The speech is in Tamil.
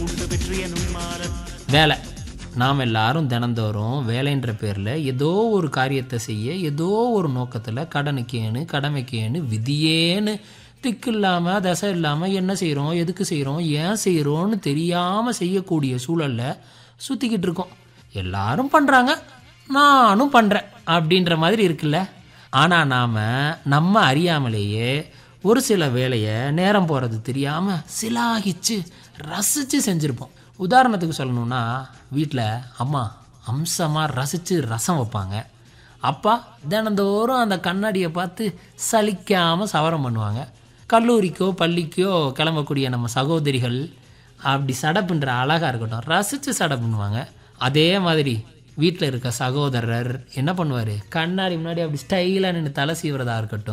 வேலை. நாம் எல்லாரும் தினந்தோறும் வேலைன்ற பேரில் ஏதோ ஒரு காரியத்தை செய்ய, ஏதோ ஒரு நோக்கத்தில் கடனுக்கேன்னு கடமைக்கேன்னு விதியேன்னு திக்கு இல்லாமல் தசை இல்லாமல் என்ன செய்கிறோம், எதுக்கு செய்கிறோம், ஏன் செய்கிறோன்னு தெரியாமல் செய்யக்கூடிய சூழலில் சுற்றிக்கிட்டு இருக்கோம். எல்லாரும் பண்ணுறாங்க, நானும் பண்ணுறேன் அப்படின்ற மாதிரி இருக்குல்ல. ஆனால் நாம் நம்ம அறியாமலேயே ஒரு சில வேலையை நேரம் போகிறது தெரியாமல் சிலாகிச்சு ரசித்து செஞ்சுருப்போம். உதாரணத்துக்கு சொல்லணுன்னா, வீட்டில் அம்மா அம்சமாக ரசித்து ரசம் வைப்பாங்க. அப்பா தினந்தோறும் அந்த கண்ணாடியை பார்த்து சலிக்காமல் சவரம் பண்ணுவாங்க. கல்லூரிக்கோ பள்ளிக்கோ கிளம்பக்கூடிய நம்ம சகோதரிகள் அப்படி சடப்புன்ற அழகாக இருக்கட்டும் ரசித்து சடை பண்ணுவாங்க. அதே மாதிரி வீட்டில் இருக்க சகோதரர் என்ன பண்ணுவார், கண்ணாடி முன்னாடி அப்படி ஸ்டைலாக நின்று தலை சீவுறதா இருக்கட்டும்,